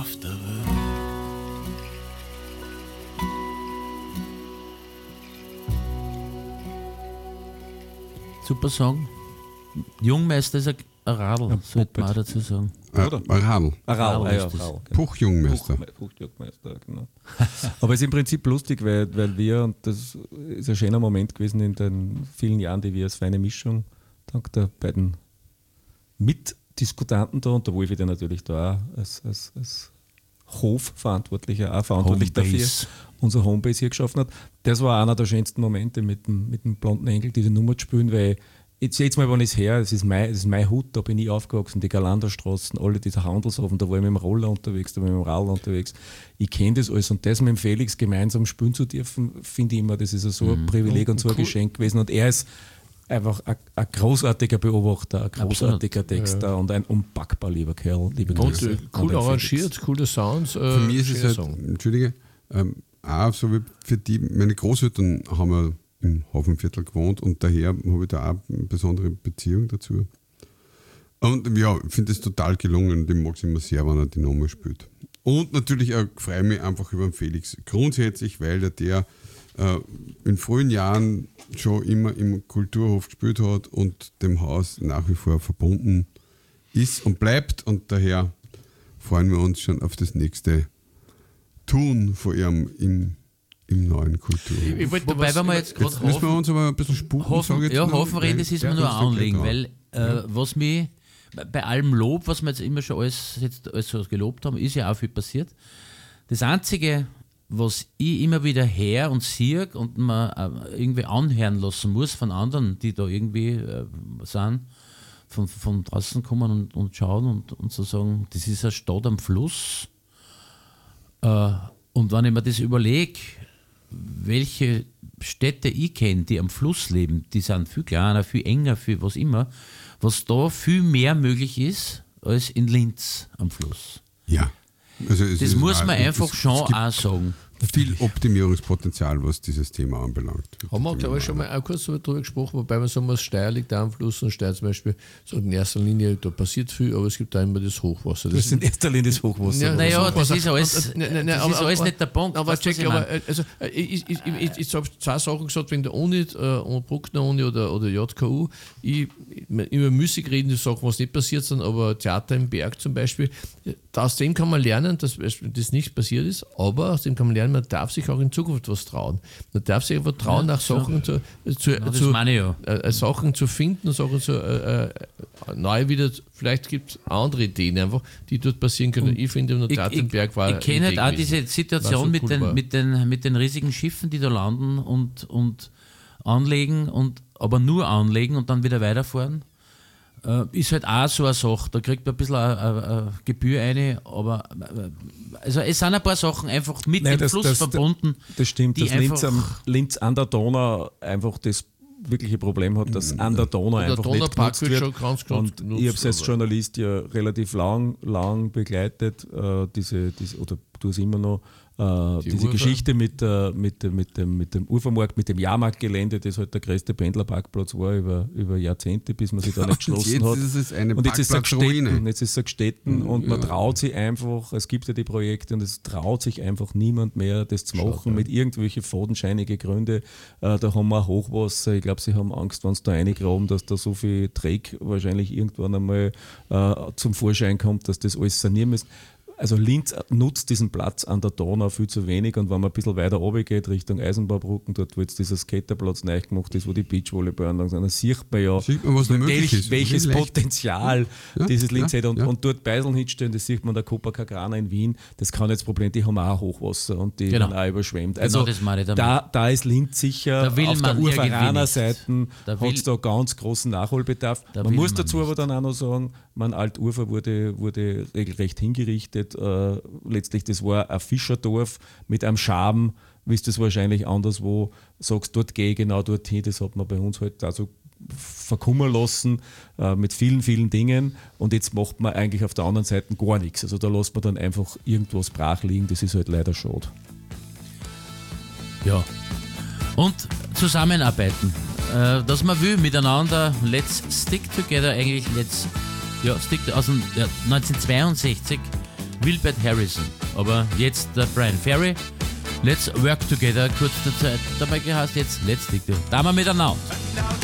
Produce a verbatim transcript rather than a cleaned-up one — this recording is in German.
auf der Welt. Super Song. Jungmeister ist ein Radl, ja, sollte man auch dazu sagen. Ein Radl. Ein Radl, Radl ja, ist Radl. Puch-Jungmeister. Puch-Jungmeister, genau. Aber es ist im Prinzip lustig, weil, weil wir, und das ist ein schöner Moment gewesen in den vielen Jahren, die wir als feine Mischung, dank der beiden Mitdiskutanten da, und der Wolfi, der natürlich da auch als, als, als Hofverantwortlicher auch verantwortlich Homebase. dafür unser Homebase hier geschaffen hat. Das war einer der schönsten Momente mit dem, mit dem blonden Engel, diese Nummer zu spielen, weil jetzt, jetzt mal, wann ich es her, es ist mein, es ist mein Hut, da bin ich aufgewachsen, die Galanderstraßen, alle diese Handelshofen, da war ich mit dem Roller unterwegs, da war ich mit dem Radl unterwegs. Ich kenne das alles, und das mit dem Felix gemeinsam spielen zu dürfen, finde ich immer, das ist so ein Privileg und so ein cool. Geschenk gewesen, und er ist einfach ein, ein großartiger Beobachter, ein großartiger Absolut. Texter ja. und ein unpackbar lieber Kerl. Liebe Grüße. Und, cool und arrangiert, coole Sounds. Äh, für mich ist es halt, Song. Entschuldige, ähm, auch so wie für die, meine Großeltern haben ja im Hafenviertel gewohnt, und daher habe ich da auch eine besondere Beziehung dazu. Und ja, ich finde es total gelungen, und ich mag es immer sehr, wenn er die Nummer spielt. Und natürlich auch freue ich mich einfach über den Felix grundsätzlich, weil der, der äh, in frühen Jahren schon immer im Kulturhof gespielt hat und dem Haus nach wie vor verbunden ist und bleibt, und daher freuen wir uns schon auf das nächste Tun von ihm im, im neuen Kulturhof. Ich wollte, Wobei, wenn wir jetzt gerade jetzt müssen wir uns aber ein bisschen spuken. Hoffen, jetzt ja, noch, hoffen reden, das ist mir nur ein Anliegen, weil äh, ja. was mich bei allem Lob, was wir jetzt immer schon alles, jetzt alles so gelobt haben, ist ja auch viel passiert. Das Einzige, was ich immer wieder her und sehe und man irgendwie anhören lassen muss von anderen, die da irgendwie äh, sind, von, von draußen kommen und, und schauen und, und so sagen, das ist eine Stadt am Fluss. Äh, und wenn ich mir das überlege, welche Städte ich kenne, die am Fluss leben, die sind viel kleiner, viel enger, viel was immer, was da viel mehr möglich ist als in Linz am Fluss. Ja. Also das ist, muss man also einfach es, schon es auch sagen. Viel Optimierungspotenzial, was dieses Thema anbelangt. Haben wir, glaube ich, schon mal auch kurz darüber gesprochen, wobei man sagen muss, Steyr liegt da am Fluss, und Steyr zum Beispiel sagt in erster Linie, da passiert viel, aber es gibt da immer das Hochwasser. Das, das ist in erster Linie das Hochwasser. Ja, naja, das ist alles, und, und, und, das aber, ist alles aber, nicht der Punkt. Aber, check, ich, aber also, ich, ich, ich, ich, ich habe zwei Sachen gesagt, wenn der Uni, äh, Bruckner Uni oder, oder J K U, ich, über Musik reden, die Sachen, was nicht passiert sind, aber Theater im Berg zum Beispiel, aus dem kann man lernen, dass das nicht passiert ist, aber aus dem kann man lernen, man darf sich auch in Zukunft was trauen. Man darf sich einfach trauen, ja, nach Sachen zu, zu, ja, zu ja. äh, Sachen zu finden, Sachen zu äh, äh, neu wieder, vielleicht gibt es andere Ideen einfach, die dort passieren können. Und ich finde, im Theaterberg war Ich, ich kenne halt auch diese Situation so mit, cool den, mit, den, mit den riesigen Schiffen, die da landen und, und anlegen, und aber nur anlegen und dann wieder weiterfahren. Uh, ist halt auch so eine Sache, da kriegt man ein bisschen eine, eine, eine Gebühr rein, aber also es sind ein paar Sachen einfach mit Nein, dem das, Fluss das, verbunden. Das stimmt, dass Linz, am, Linz an der Donau einfach das wirkliche Problem hat, dass an der Donau der einfach Donaupark nicht genutzt wird. Schon ganz und genutzt, ich habe es als Journalist ja relativ lang, lang begleitet, äh, diese, diese, oder tue es immer noch, Uh, die diese Ufer. Geschichte mit, uh, mit, mit, dem, mit dem Ufermarkt, mit dem Jahrmarktgelände, das halt der größte Pendlerparkplatz war über, über Jahrzehnte, bis man sich da nicht geschlossen hat. Ist es eine und jetzt ist es Gstetten, jetzt ist es Gstetten mhm, und man ja. traut sich einfach, es gibt ja die Projekte, und es traut sich einfach niemand mehr, das zu machen. Schaut, ja. Mit irgendwelchen fadenscheinigen Gründen. Uh, da haben wir auch Hochwasser. Ich glaube, sie haben Angst, wenn es da reingraben, dass da so viel Dreck wahrscheinlich irgendwann einmal uh, zum Vorschein kommt, dass das alles sanieren müssen. Also Linz nutzt diesen Platz an der Donau viel zu wenig, und wenn man ein bisschen weiter runter geht, Richtung Eisenbahnbrücken, dort wo jetzt dieser Skaterplatz neu gemacht ist, wo die Beachvolleyballen sind, dann sieht man ja, sieht man, was welch, ist. welches Potenzial ja, dieses Linz ja, hat. Und, ja. und dort Beiseln hinstellen, das sieht man der Copacabana in Wien, das kann jetzt das Problem, die haben auch Hochwasser und die genau. werden auch überschwemmt. Also genau, das meine ich damit. da, da ist Linz sicher, da auf der Urveraner Seite da hat es da ganz großen Nachholbedarf. Da man muss man dazu nicht. aber dann auch noch sagen, mein Alt-Ufer wurde, wurde regelrecht hingerichtet. Äh, letztlich, das war ein Fischerdorf mit einem Charme, wie es das wahrscheinlich anderswo sagst, dort gehe ich genau dorthin. Das hat man bei uns halt also verkummern lassen äh, mit vielen, vielen Dingen, und jetzt macht man eigentlich auf der anderen Seite gar nichts. Also da lässt man dann einfach irgendwas brach liegen, das ist halt leider schade. Ja. Und zusammenarbeiten. Äh, dass man will miteinander, let's stick together, eigentlich let's, ja, stick, aus dem, ja, neunzehnhundertzweiundsechzig Wilbert Harrison. Aber jetzt der Brian Ferry. Let's Work Together, kurz zur Zeit dabei gehasst, jetzt Let's Stick Together. Da mal miteinander.